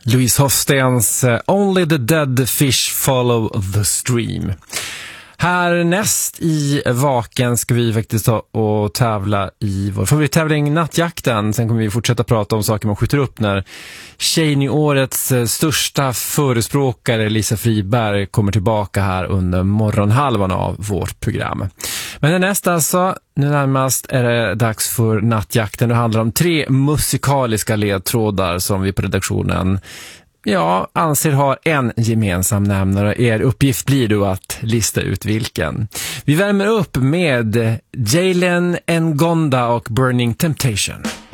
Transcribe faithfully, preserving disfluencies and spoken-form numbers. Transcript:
Louise Hofstens uh, Only the Dead Fish Follow the Stream. Härnäst i Vaken ska vi faktiskt ta och tävla i vår favorittävling Nattjakten. Sen kommer vi fortsätta prata om saker man skjuter upp när Tjejnyårets största förespråkare Lisa Friberg kommer tillbaka här under morgonhalvan av vårt program. Men näst alltså, nu närmast är det dags för Nattjakten. Det handlar om tre musikaliska ledtrådar som vi på redaktionen Ja, anser har en gemensam nämnare. Er uppgift blir då att lista ut vilken. Vi värmer upp med Jalen Ngonda och Burning Temptation.